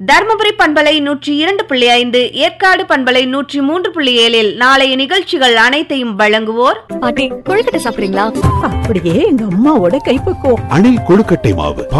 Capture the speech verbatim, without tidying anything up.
தர்மபுரி பண்பலை நூற்றி இரண்டு புள்ளி ஐந்து, ஏற்காடு பண்பலை நூற்றி மூன்று புள்ளி ஏழில் நாளைய நிகழ்ச்சிகள் அனைத்தையும் வழங்குவோர். பாட்டி, கொழுக்கட்டை சாப்பிடுறீங்களா? அப்படியே எங்க அம்மாவோட கைப்பக்குவம். அணில் கொழுக்கட்டை மாவு.